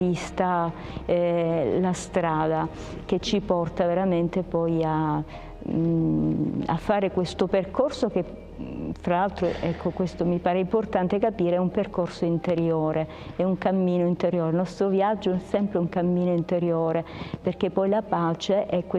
vista la strada che ci porta veramente poi a fare questo percorso che, fra l'altro, ecco, questo mi pare importante capire, è un percorso interiore, è un cammino interiore. Il nostro viaggio è sempre un cammino interiore, perché poi la pace è